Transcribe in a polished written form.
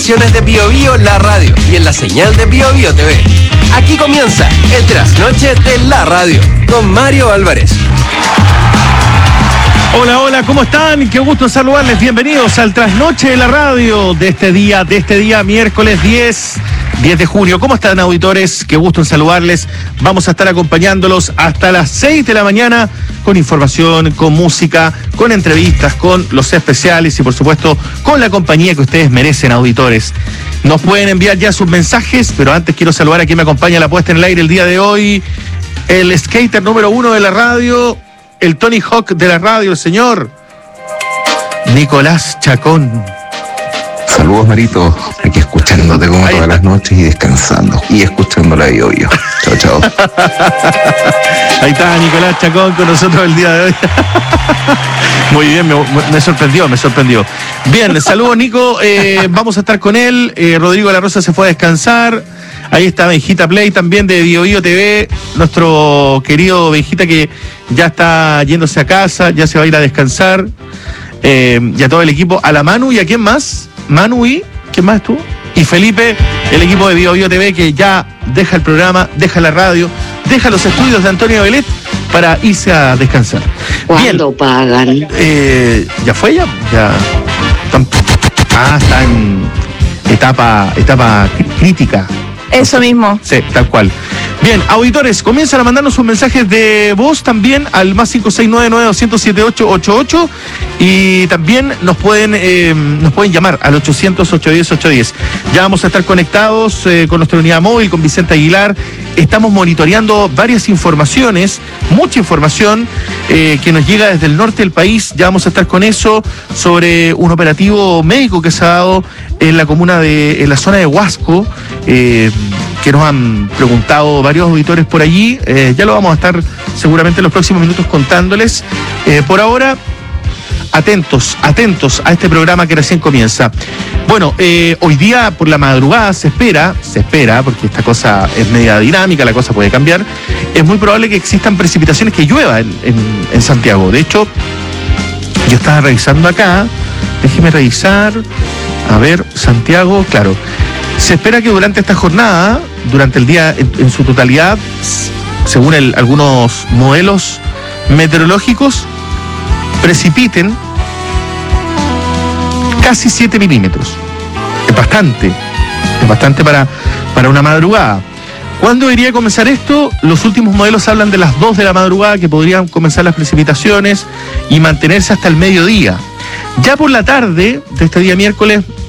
De Bio Bio, la radio y en la señal de Bio Bio TV. Aquí comienza el Trasnoche de la radio con Mario Álvarez. Hola, hola, ¿cómo están? Qué gusto saludarles. Bienvenidos al Trasnoche de la radio de este día miércoles 10 de junio. ¿Cómo están, auditores? Qué gusto en saludarles. Vamos a estar acompañándolos hasta las 6 de la mañana con información, con música, con entrevistas, con los especiales y, por supuesto, con la compañía que ustedes merecen, auditores. Nos pueden enviar ya sus mensajes, pero antes quiero saludar a quien me acompaña a la puesta en el aire el día de hoy, el skater número 1 de la radio, el Tony Hawk de la radio, el señor Nicolás Chacón. Saludos, Marito, aquí escuchándote como todas las noches y descansando y escuchando la Bio Bio. Chao, chao. Ahí está Nicolás Chacón con nosotros el día de hoy. Muy bien, me sorprendió. Bien, saludos, Nico. Vamos a estar con él. Rodrigo de la Rosa se fue a descansar. Ahí está Benjita Play también de Bio Bio TV, nuestro querido Benjita que ya está yéndose a casa, ya se va a ir a descansar. Y a todo el equipo, a la Manu y a quién más. Manu y ¿quién más estuvo? Y Felipe, el equipo de Bio Bio TV que ya deja el programa, deja la radio, deja los estudios de Antonio Belet para irse a descansar. ¿Cuándo pagan? ¿Ya fue ya? Está en etapa crítica. Eso mismo. Sí, tal cual. Bien, auditores, comienzan a mandarnos sus mensajes de voz también al más 569-900-7888 y también nos pueden llamar al 800-810-810. Ya vamos a estar conectados con nuestra unidad móvil, con Vicente Aguilar. Estamos monitoreando varias informaciones, mucha información que nos llega desde el norte del país. Ya vamos a estar con eso sobre un operativo médico que se ha dado en la comuna en la zona de Huasco, que nos han preguntado varios auditores por allí. Ya lo vamos a estar seguramente en los próximos minutos contándoles. Por ahora, atentos a este programa que recién comienza. Bueno, hoy día por la madrugada se espera, porque esta cosa es media dinámica, la cosa puede cambiar, es muy probable que existan precipitaciones, que llueva en Santiago. De hecho, yo estaba revisando acá, déjeme revisar, a ver, Santiago, claro. Se espera que durante esta jornada, durante el día en su totalidad, según algunos modelos meteorológicos, precipiten casi 7 milímetros. Es bastante para una madrugada. ¿Cuándo debería comenzar esto? Los últimos modelos hablan de las 2 de la madrugada que podrían comenzar las precipitaciones y mantenerse hasta el mediodía. Ya por la tarde de este día miércoles